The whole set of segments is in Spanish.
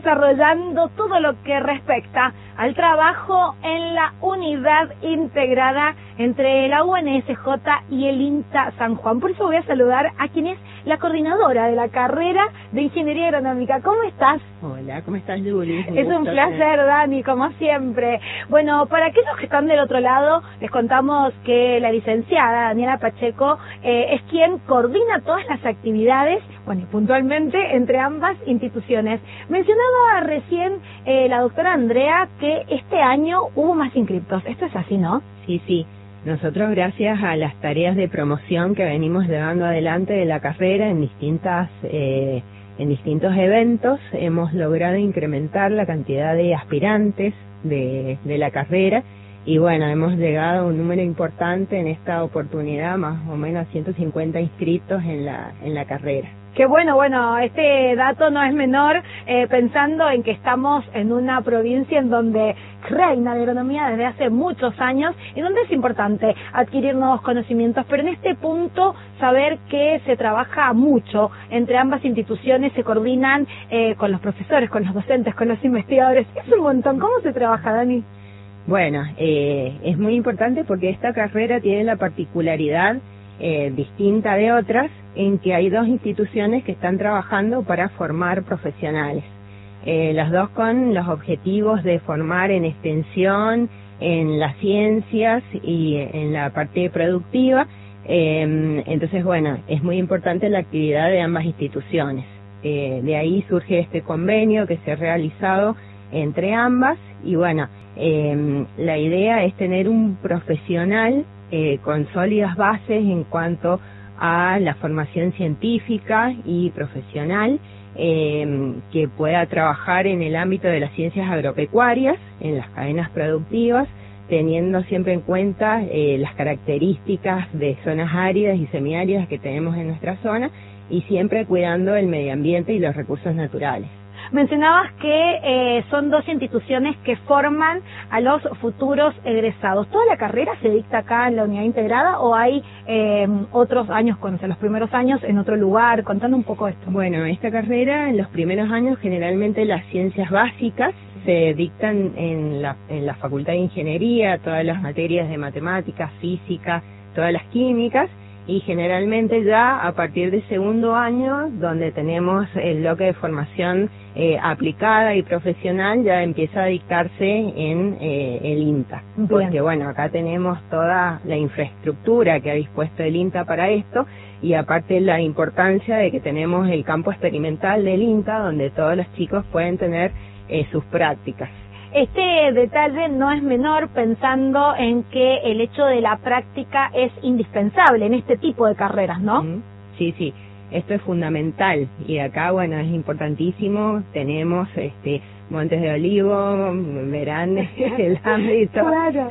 desarrollando todo lo que respecta al trabajo en la unidad integrada entre la UNSJ y el INTA San Juan. Por eso voy a saludar a quien es la coordinadora de la carrera de Ingeniería Agronómica. ¿Cómo estás? Hola, ¿cómo estás, Juli? Es un placer, Dani, como siempre. Bueno, para aquellos que están del otro lado, les contamos que la licenciada Daniela Pacheco es quien coordina todas las actividades, bueno, y puntualmente entre ambas instituciones. Mencionaba recién la doctora Andrea que este año hubo más inscriptos. Esto es así, ¿no? Sí. Nosotros, gracias a las tareas de promoción que venimos llevando adelante de la carrera en distintos eventos, hemos logrado incrementar la cantidad de aspirantes de la carrera y bueno, hemos llegado a un número importante en esta oportunidad, más o menos 150 inscritos en la carrera. Qué bueno, este dato no es menor, pensando en que estamos en una provincia en donde reina la agronomía desde hace muchos años y donde es importante adquirir nuevos conocimientos, pero en este punto saber que se trabaja mucho entre ambas instituciones, se coordinan con los profesores, con los docentes, con los investigadores. Es un montón. ¿Cómo se trabaja, Dani? Bueno, es muy importante porque esta carrera tiene la particularidad distinta de otras, en que hay dos instituciones que están trabajando para formar profesionales, las dos con los objetivos de formar en extensión, en las ciencias y en la parte productiva. Entonces, bueno, es muy importante la actividad de ambas instituciones. De ahí surge este convenio que se ha realizado entre ambas y bueno, la idea es tener un profesional con sólidas bases en cuanto a la formación científica y profesional, que pueda trabajar en el ámbito de las ciencias agropecuarias, en las cadenas productivas, teniendo siempre en cuenta las características de zonas áridas y semiáridas que tenemos en nuestra zona y siempre cuidando el medio ambiente y los recursos naturales. Mencionabas que son dos instituciones que forman a los futuros egresados. ¿Toda la carrera se dicta acá en la unidad integrada o hay otros años, los primeros años en otro lugar? Contando un poco esto. Bueno, esta carrera en los primeros años generalmente las ciencias básicas se dictan en la Facultad de Ingeniería, todas las materias de matemáticas, física, todas las químicas, y generalmente ya a partir del segundo año, donde tenemos el bloque de formación aplicada y profesional, ya empieza a dictarse en el INTA. Bien. Porque bueno, acá tenemos toda la infraestructura que ha dispuesto el INTA para esto, y aparte la importancia de que tenemos el campo experimental del INTA, donde todos los chicos pueden tener sus prácticas. Este detalle no es menor pensando en que el hecho de la práctica es indispensable en este tipo de carreras, ¿no? Sí, esto es fundamental y acá, bueno, es importantísimo. Tenemos montes de olivo, verán el ámbito, claro.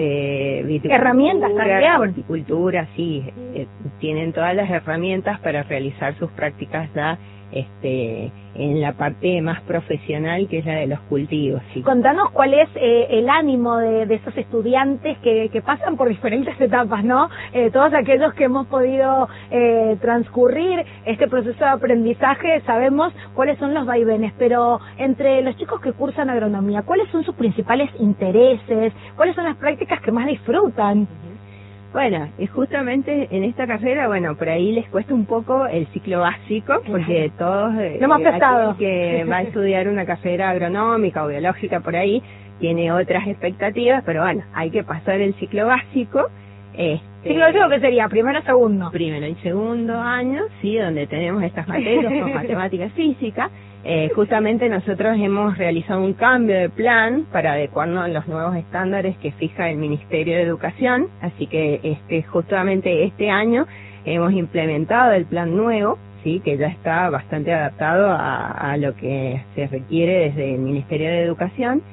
Herramientas también. Horticultura, sí, tienen todas las herramientas para realizar sus prácticas ya en la parte más profesional, que es la de los cultivos. ¿Sí? Contanos cuál es el ánimo de esos estudiantes que pasan por diferentes etapas, ¿no? Todos aquellos que hemos podido transcurrir este proceso de aprendizaje sabemos cuáles son los vaivenes, pero entre los chicos que cursan agronomía, ¿cuáles son sus principales intereses? ¿Cuáles son las prácticas que más disfrutan? Bueno, y justamente en esta carrera, bueno, por ahí les cuesta un poco el ciclo básico, porque todos aquel que va a estudiar una carrera agronómica o biológica por ahí tiene otras expectativas, pero bueno, hay que pasar el ciclo básico. ¿Ciclo básico qué sería? ¿Primero o segundo? Primero y segundo año, sí, donde tenemos estas materias como matemática y física. Justamente nosotros hemos realizado un cambio de plan para adecuarnos a los nuevos estándares que fija el Ministerio de Educación, así que justamente este año hemos implementado el plan nuevo, sí, que ya está bastante adaptado a lo que se requiere desde el Ministerio de Educación.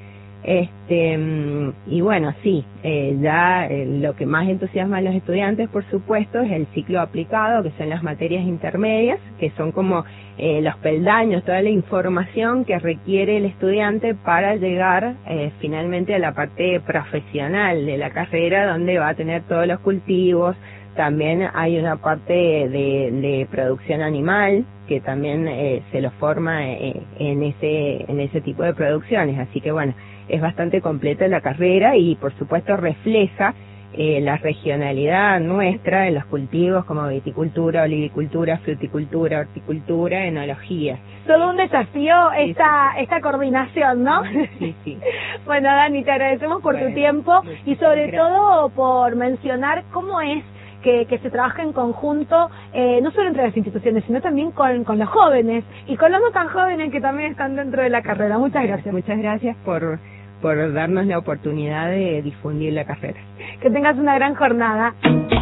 Y bueno, sí, lo que más entusiasma a los estudiantes, por supuesto, es el ciclo aplicado, que son las materias intermedias, que son como los peldaños, toda la información que requiere el estudiante para llegar finalmente a la parte profesional de la carrera, donde va a tener todos los cultivos. También hay una parte de producción animal, que también se los forma en ese tipo de producciones. Así que bueno, es bastante completa la carrera y por supuesto refleja la regionalidad nuestra en los cultivos como viticultura, olivicultura, fruticultura, horticultura, enología. Todo un desafío esta coordinación, ¿no? Sí. Bueno, Dani, te agradecemos por tu tiempo y sobre todo por mencionar cómo es que se trabaja en conjunto, no solo entre las instituciones, sino también con los jóvenes y con los no tan jóvenes que también están dentro de la carrera. Muchas gracias. Muchas gracias por darnos la oportunidad de difundir la carrera. Que tengas una gran jornada.